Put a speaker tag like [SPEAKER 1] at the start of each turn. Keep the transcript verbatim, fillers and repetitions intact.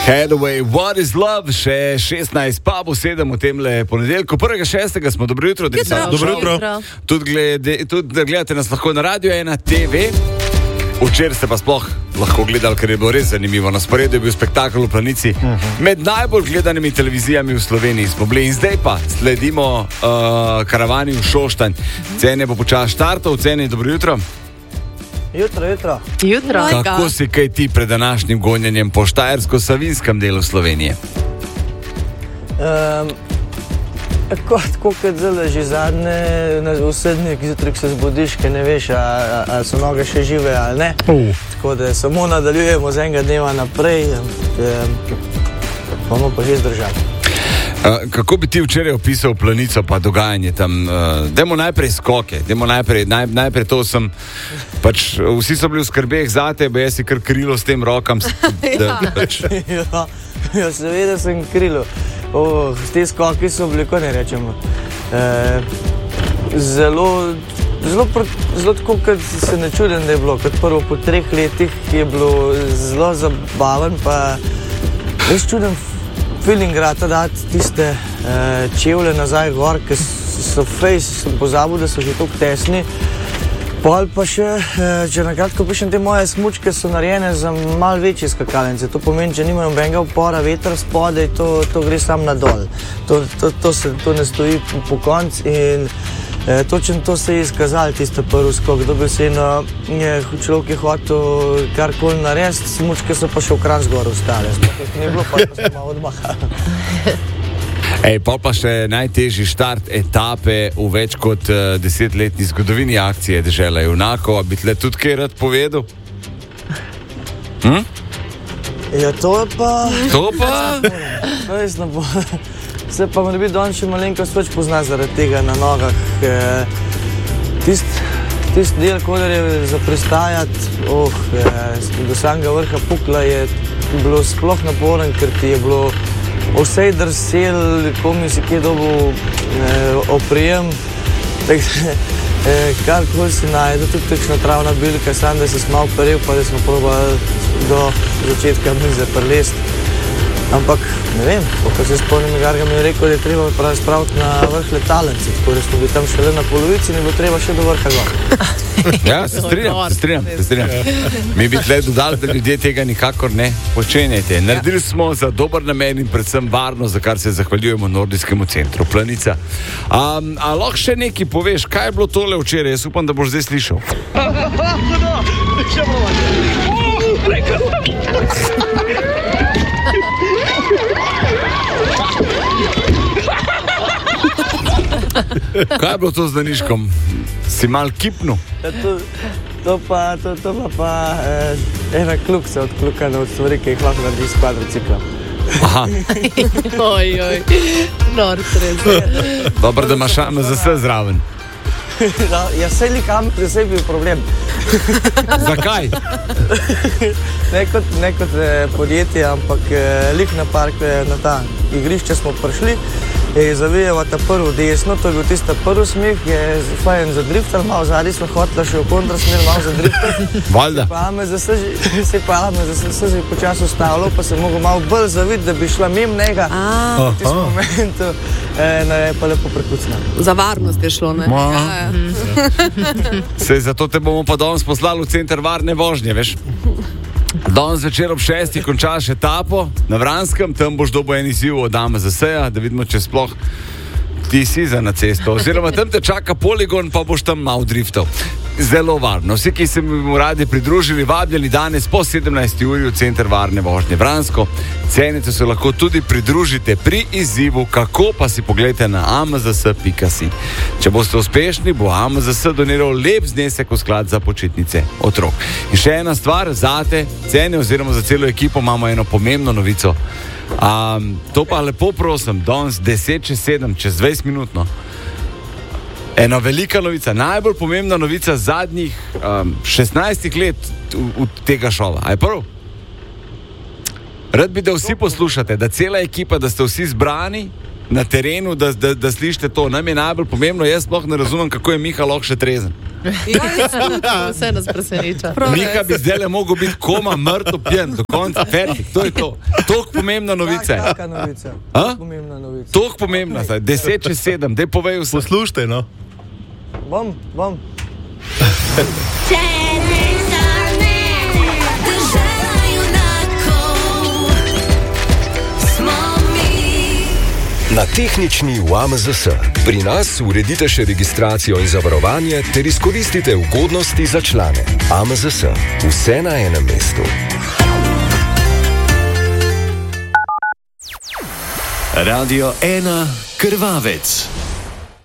[SPEAKER 1] Hathaway, What is Love, še šestnajst, pa bo sedem v temle ponedeljku. Prvega šestega smo, dobro jutro.
[SPEAKER 2] Jutro.
[SPEAKER 1] Dobro jutro. Tudi, glede, tudi da gledate nas lahko na Radio ena T V. Včeraj ste pa sploh lahko gledali, ker je bilo res zanimivo. Na sporedu je bil spektakel v Planici. Uh-huh. Med najbolj gledanimi televizijami v Sloveniji smo bili. In zdaj pa sledimo uh, karavani v Šoštanj. Cene bo počas štartov. Cene, dobro jutro.
[SPEAKER 3] Jutro, jutro.
[SPEAKER 2] Jutro.
[SPEAKER 1] Kako si kaj ti pred današnjim gonjenjem po štajersko-savinskem delu Slovenije?
[SPEAKER 3] Um, tako, tako kot zelo že zadnje, v sedmih zjutraj se zbudiš, ker ne veš, ali so noge še žive ali ne. Uh. Tako da samo nadaljujemo z enega dneva naprej, um, bomo pa že zdržali.
[SPEAKER 1] Uh, kako bi ti včeraj opisal Planico pa dogajanje tam? Uh, dajmo najprej skoke, dajmo najprej, naj, najprej to sem, pač vsi so bili v skrbeh zate, bo jaz si kar krilo s tem rokam. Da, pač.
[SPEAKER 3] ja, ja, seveda sem krilo. Oh, te skoki so bili, ko ne rečemo, uh, zelo, zelo, zelo tako, kot se ne čudim, da je bilo. Kot prvo po treh letih je bilo zelo zabaven, pa res čudim feeling rata dati tiste uh, čevlje nazaj gor, ker so fejs, sem pozabil, da so že toliko tesni. Pol pa še, uh, če nakratko pišem, te moje smučke so narejene za malo večje skakalnice. To pomeni, če nimajo benga upora, veter spodaj, to, to gre sam nadol. To, to, to, se, to ne stoji po, po konc in E, točno to se je izkazalo, tiste prvi skok. Dobil se eno, človek je hotel karkoli narediti, smučke so pa še v Kranj zgor ostale. Ne bilo pa, pa smo malo odmahali.
[SPEAKER 1] Ej, pa pa še najtežji štart etape v več kot uh, desetletni zgodovini akcije Dežela junakov. A bi tle tudi kaj rad povedal? Hm?
[SPEAKER 3] Ja, to je pa...
[SPEAKER 1] To pa?
[SPEAKER 3] Res ne bo... Se pa mora biti danes še malenkost več pozna zaradi tega na nogah. Tisti tist del, kodar je za pristajati, oh, do samega vrha Pukla je bilo sploh naporen, ker ti je bilo vsej drsel, komi si kje dobil eh, oprijem. Eh, karkoli si najde, tudi takšna travna bilka, sam da si malo peril, pa da smo probali do začetka mize prelesti. Ampak, ne vem, ko se spomnim, Garga mi je rekel, da je treba spraviti na vrh letalnice, tako da smo bili tam šele na polovici in je bilo treba še do vrha gor.
[SPEAKER 1] Ja, se strinjam, se strinjam, se strinjam. Mi bi tle dodali, da ljudje tega nikakor ne počenjate. Naredili smo za dober namen in predvsem varno, za kar se zahvaljujemo Nordijskemu centru Planica. Um, a lahko še nekaj poveš, kaj je bilo tole včeraj? Jaz upam, da boš zdaj slišal. Kaj je bilo to z Daniškom? Si mal kipnul?
[SPEAKER 3] Ja, to, to pa, to, to pa, pa eh, ena kluksa odklukana od stvari, ki jih lahko naredi s kvadriciklom.
[SPEAKER 1] Aha.
[SPEAKER 2] Oj, oj, nor, trezor.
[SPEAKER 1] Dobro, da imaš šame za vse zraven.
[SPEAKER 3] No, ja, sej li kam, da sej bil problem.
[SPEAKER 1] Zakaj?
[SPEAKER 3] Ne kot, ne kot eh, podjetje, ampak eh, lik na park, eh, na ta igrišče smo prišli. Je zavijeva ta prvo desno, to je bil tista prvi smeh, je fajn zadriftal, malo zadnji smo hotela še v kontrasmer, malo zadriftal.
[SPEAKER 1] Valjda.
[SPEAKER 3] Pa me zase se pa me zase že počas ustavilo, pa se mogo malo bolj zaviti, da bi šla mimo njega. V tistem momentu eh, ne, pa lepo prekucna.
[SPEAKER 2] Za varnost je šlo, ne? Ja, ja.
[SPEAKER 1] Sej, zato te bomo pa danes poslali v center varne vožnje, veš? Danes večer ob šestih končaš etapo na Vranskem, tam boš dobil en izziv od A M Z S-ja, da vidimo, če sploh ti si za na cesto. Oziroma tam te čaka poligon, pa boš tam malo driftal. Zelo varno. Vsi, ki se bi mu radi pridružili, vabljeni danes po sedemnajsti uri v center varne vožnje Vransko. Cenice se lahko tudi pridružite pri izzivu, kako pa si pogledajte na a m z s pika si. Če boste uspešni, bo A M Z S doniral lep znesek v sklad za počitnice otrok. In še ena stvar, zate, cene oziroma za celo ekipo imamo eno pomembno novico. Um, to pa lepo prosim, danes deset čez sedem, čez dvajset minut, no. Ena velika novica, najbolj pomembna novica zadnjih um, šestnajstih let v, v tega šova. A je prv? Rad bi, da vsi poslušate, da cela ekipa, da ste vsi zbrani na terenu, da, da, da slišite to. Nam je najbolj pomembno, jaz sploh ne razumem, kako je Miha lahko še trezen.
[SPEAKER 2] Ja, vse nas preseneča.
[SPEAKER 1] Nika bi zdaj le mogel biti koma mrtev pijen, do konca fertik. To je to. Tok pomembna novica.
[SPEAKER 3] Taka novica.
[SPEAKER 1] A?
[SPEAKER 3] Pomembna novica.
[SPEAKER 1] Tok pomembna, zdaj. Deset čez sedem, dej povej vse.
[SPEAKER 4] Poslušajte, no.
[SPEAKER 3] Bom, bom.
[SPEAKER 5] Na tehnični U A M Z S. Pri nas uredite še registracijo in zavarovanje ter izkoristite ugodnosti za člane. A M Z S. Vse na enem mestu.
[SPEAKER 6] Radio ena Krvavec.